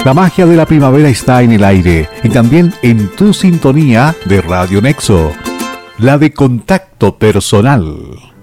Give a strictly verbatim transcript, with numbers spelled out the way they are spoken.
La magia de la primavera está en el aire y también en tu sintonía de Radio Nexo, la de contacto personal.